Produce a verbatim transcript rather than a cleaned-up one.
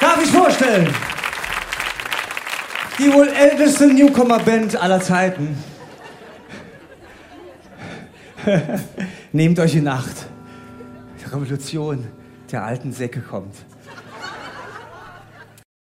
Darf ich vorstellen? Die wohl älteste Newcomer-Band aller Zeiten. Nehmt euch in Acht. Die Revolution der alten Säcke kommt.